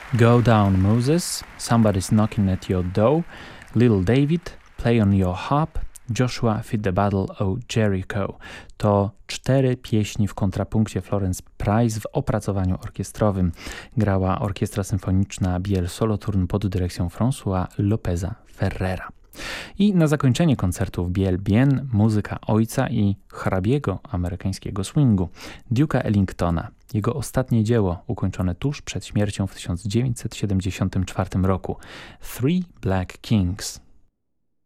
Go Down Moses, Somebody's Knocking at Your Door, Little David, Play on Your Harp, Joshua Fit the Battle o Jericho. To 4 pieśni w kontrapunkcie Florence Price w opracowaniu orkiestrowym. Grała Orkiestra Symfoniczna Biel Solothurn pod dyrekcją François Lopeza Ferrera. I na zakończenie koncertu w Biel Bien muzyka ojca i hrabiego amerykańskiego swingu, Duke'a Ellingtona. Jego ostatnie dzieło, ukończone tuż przed śmiercią w 1974 roku, Three Black Kings.